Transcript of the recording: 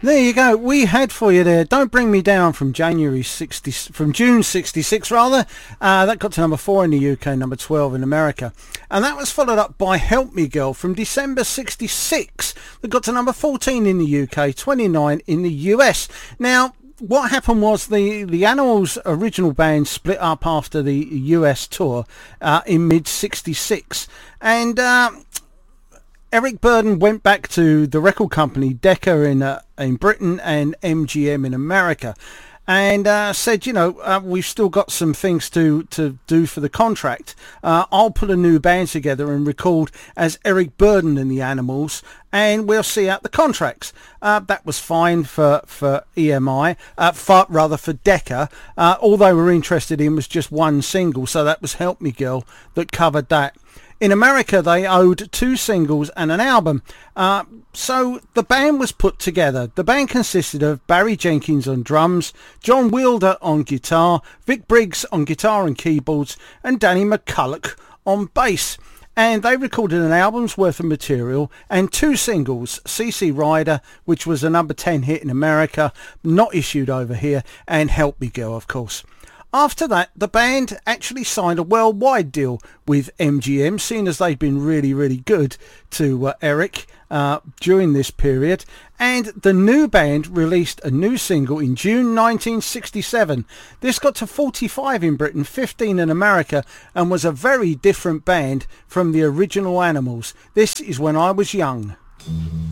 There you go. We had for you there "Don't Bring Me Down" from June '66 rather. That got to number 4 in the UK, number 12 in America, and that was followed up by "Help Me Girl" from December '66 that got to number 14 in the UK, 29 in the US. Now, what happened was the Animals original band split up after the US tour in mid '66, and Eric Burdon went back to the record company Decca in Britain and MGM in America, and said, we've still got some things to do for the contract. I'll put a new band together and record as Eric Burdon and the Animals, and we'll see out the contracts. That was fine for EMI, for Decca. All they were interested in was just one single, so that was "Help Me Girl" that covered that. In America, they owed 2 singles and an album, so the band was put together. The band consisted of Barry Jenkins on drums, John Wilder on guitar, Vic Briggs on guitar and keyboards, and Danny McCulloch on bass. And they recorded an album's worth of material and 2 singles, "CC Rider," which was a number 10 hit in America, not issued over here, and "Help Me Girl," of course. After that, the band actually signed a worldwide deal with MGM, seeing as they'd been really, really good to Eric during this period. And the new band released a new single in June 1967. This got to 45 in Britain, 15 in America, and was a very different band from the original Animals. This is "When I Was Young."